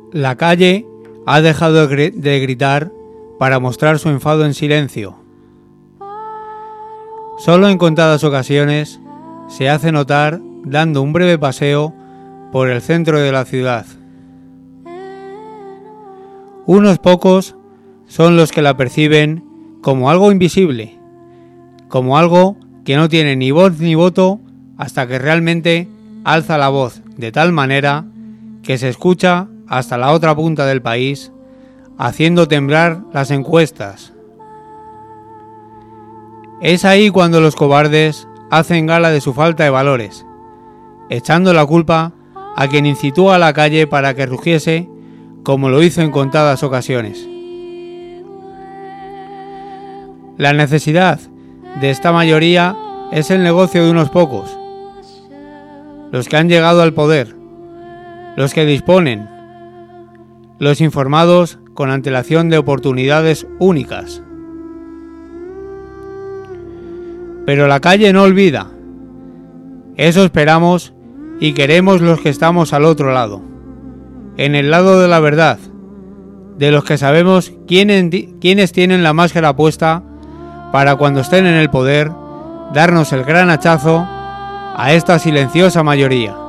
La calle ha dejado de gritar para mostrar su enfado en silencio. Solo en contadas ocasiones se hace notar dando un breve paseo por el centro de la ciudad. Unos pocos son los que la perciben como algo invisible, como algo que no tiene ni voz ni voto hasta que realmente alza la voz de tal manera que se escucha hasta la otra punta del país, haciendo temblar las encuestas. Es ahí cuando los cobardes hacen gala de su falta de valores, echando la culpa a quien incitó a la calle para que rugiese como lo hizo en contadas ocasiones. La necesidad de esta mayoría es el negocio de unos pocos, los que han llegado al poder, los que disponen, los informados con antelación de oportunidades únicas. Pero la calle no olvida. Eso esperamos y queremos los que estamos al otro lado, en el lado de la verdad, de los que sabemos quiénes tienen la máscara puesta para cuando estén en el poder darnos el gran hachazo a esta silenciosa mayoría.